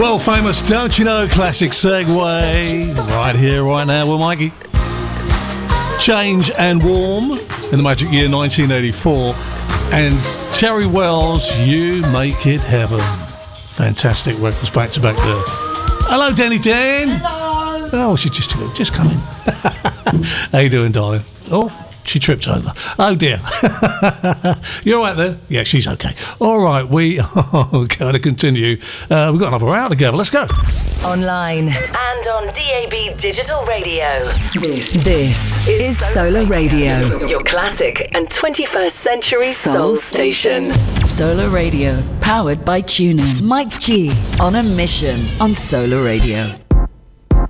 Well, famous, don't you know, classic segue. Right here, right now, with Mikey. Change and Warm in the magic year 1984. And Terry Wells, You Make It Heaven. Fantastic records back to back there. Hello, Danny Dan. Hello. Oh, she's just come in. How you doing, darling? Oh, she tripped over. Oh, dear. You're all right there? Yeah, she's okay. All right, we are going to continue. We've got another hour together. Let's go. Online and on DAB Digital Radio. This is Solar Radio, your classic and 21st century soul station. Solar Radio, powered by TuneIn. Mike G on a mission on Solar Radio.